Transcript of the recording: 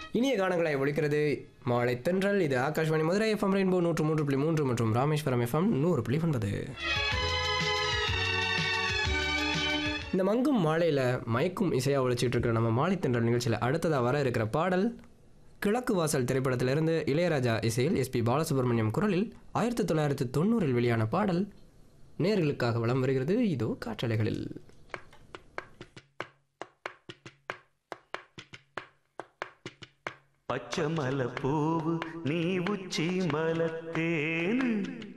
இனிய கானங்களை ஒழிக்கிறது மாலை தென்றல். இது ஆகாஷ்வாணி மதுரை எஃப்எம் ரெயின்போ 103.3 மற்றும் ராமேஸ்வரம் எஃப்எம் 100.9. இந்த மங்கும் மாலையில் மயக்கும் இசையாக ஒழிச்சிட்டு இருக்கிற நம்ம மாலை தென்றல் நிகழ்ச்சியில் அடுத்ததாக வர இருக்கிற பாடல் கிழக்கு வாசல் திரைப்படத்திலிருந்து இளையராஜா இசையில் எஸ்பி பாலசுப்ரமணியம் குரலில் 1990 வெளியான பாடல் நேர்களுக்காக வலம் வருகிறது. இதோ காற்றலைகளில். பச்சை மலை பூவு நீ உச்சி மலத்தேனு